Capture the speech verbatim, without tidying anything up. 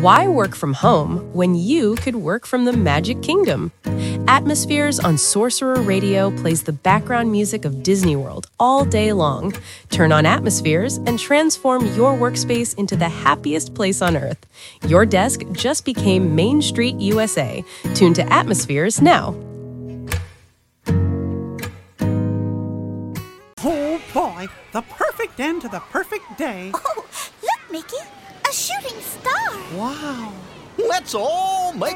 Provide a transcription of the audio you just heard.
Why work from home when you could work from the Magic Kingdom? Atmospheres on Sorcerer Radio plays the background music of Disney World all day long. Turn on Atmospheres and transform your workspace into the happiest place on Earth. Your desk just became Main Street U S A. Tune to Atmospheres now. Oh boy, the perfect end to the perfect day. Oh, look, Mickey, a shooting star. Wow. Let's all make